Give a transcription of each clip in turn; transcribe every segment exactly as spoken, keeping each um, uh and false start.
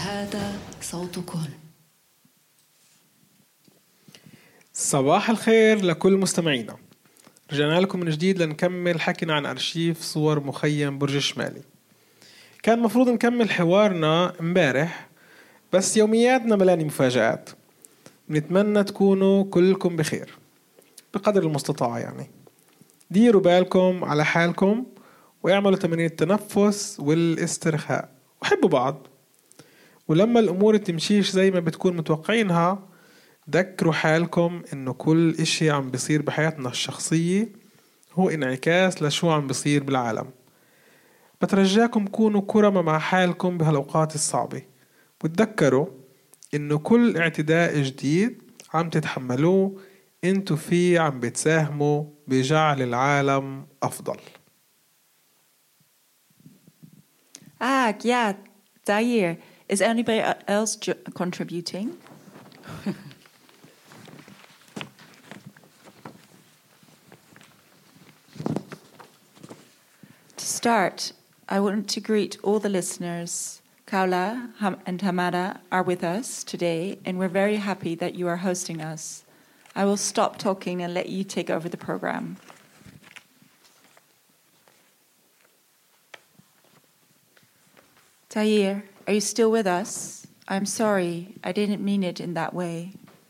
هذا صوتكم. صباح الخير لكل مستمعينا. رجعنا لكم من جديد لنكمل حكينا عن أرشيف صور مخيم برج الشمالي. كان مفروض نكمل حوارنا امبارح، بس يومياتنا ملاني مفاجآت. بنتمنى تكونوا كلكم بخير بقدر المستطاع. يعني ديروا بالكم على حالكم واعملوا تمارين التنفس والاسترخاء وحبوا بعض. ولما الأمور تمشيش زي ما بتكون متوقعينها، ذكروا حالكم إنه كل إشي عم بيصير بحياتنا الشخصية هو انعكاس لشو عم بيصير بالعالم. بترجاكم كونوا كرمة مع حالكم بهالأوقات الصعبة، وتذكروا إنه كل اعتداء جديد عم تتحملوه انتو فيه عم بتساهموا بجعل العالم أفضل. Ah, yeah, Zaire. Is anybody else jo- contributing? To start, I want to greet all the listeners. Kaula Ham- and Hamada are with us today, and we're very happy that you are hosting us. I will stop talking and let you take over the program. Tahir, are you still with us? I'm sorry, I didn't mean it in that way.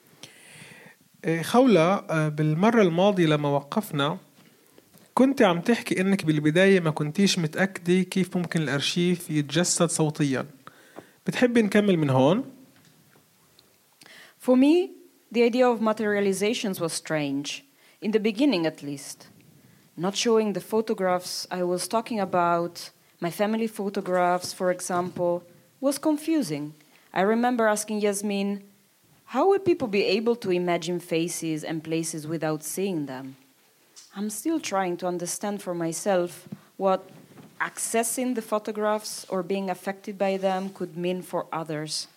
خولة، بالمرة الماضية لما وقفنا كنت عم تحكي إنك بالبداية ما كنتيش متأكدة كيف ممكن الأرشيف يتجسد صوتيا. بتحبي نكمل من هون؟ For me, the idea of materializations was strange, in the beginning at least. Not showing the photographs I was talking about, my family photographs, for example, was confusing. I remember asking Yasmin, how would people be able to imagine faces and places without seeing them? I'm still trying to understand for myself what accessing the photographs or being affected by them could mean for others.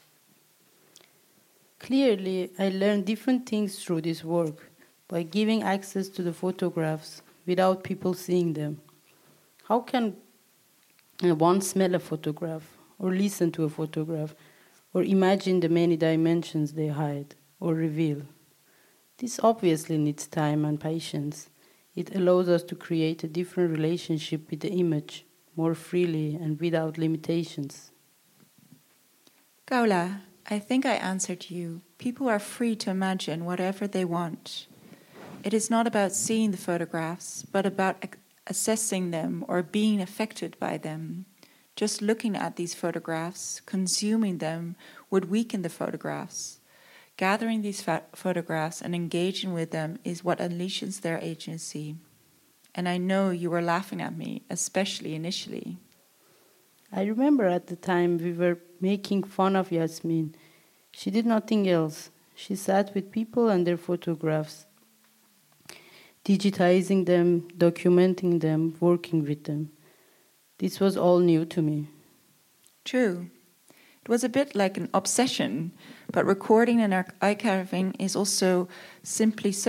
Clearly, I learned different things through this work by giving access to the photographs without people seeing them. How can one smell a photograph, or listen to a photograph, or imagine the many dimensions they hide or reveal? This obviously needs time and patience. It allows us to create a different relationship with the image, more freely and without limitations. Gaula, I think I answered you. People are free to imagine whatever they want. It is not about seeing the photographs, but about ac- assessing them or being affected by them. Just looking at these photographs, consuming them, would weaken the photographs. Gathering these fa- photographs and engaging with them is what unleashes their agency. And I know you were laughing at me, especially initially. I remember at the time we were making fun of Yasmin. She did nothing else. She sat with people and their photographs, digitizing them, documenting them, working with them. This was all new to me. True. It was a bit like an obsession, but recording and archiving is also simply so